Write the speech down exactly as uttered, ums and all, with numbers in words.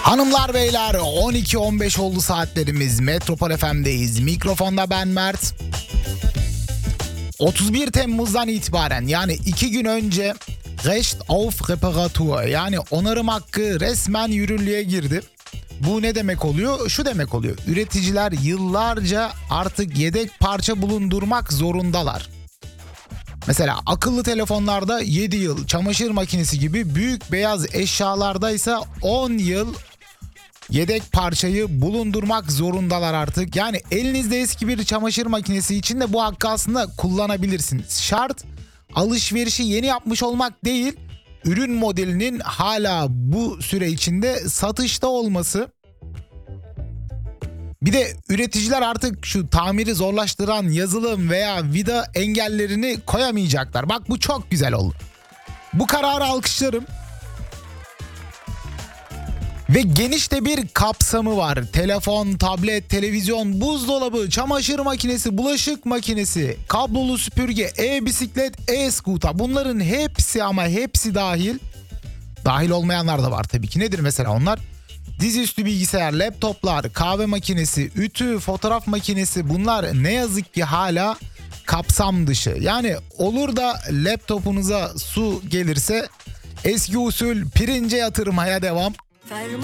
Hanımlar beyler, on iki on beş oldu saatlerimiz. Metropol F M'deyiz. Mikrofonda ben Mert. otuz bir Temmuz'dan itibaren, yani iki gün önce Recht auf Reparatur, yani onarım hakkı resmen yürürlüğe girdi. Bu ne demek oluyor? Şu demek oluyor: üreticiler yıllarca artık yedek parça bulundurmak zorundalar. Mesela akıllı telefonlarda yedi yıl, çamaşır makinesi gibi büyük beyaz eşyalarda ise on yıl yedek parçayı bulundurmak zorundalar artık. Yani elinizde eski bir çamaşır makinesi için de bu hakkı aslında kullanabilirsiniz. Şart alışverişi yeni yapmış olmak değil, ürün modelinin hala bu süre içinde satışta olması. Bir de üreticiler artık şu tamiri zorlaştıran yazılım veya vida engellerini koyamayacaklar. Bak, bu çok güzel oldu. Bu kararı alkışlarım. Ve geniş de bir kapsamı var. Telefon, tablet, televizyon, buzdolabı, çamaşır makinesi, bulaşık makinesi, kablolu süpürge, e-bisiklet, e-scooter. Bunların hepsi, ama hepsi dahil. Dahil olmayanlar da var tabii ki. Nedir mesela onlar? Dizüstü bilgisayar, laptoplar, kahve makinesi, ütü, fotoğraf makinesi, bunlar ne yazık ki hala kapsam dışı. Yani olur da laptopunuza su gelirse eski usul pirince yatırmaya devam.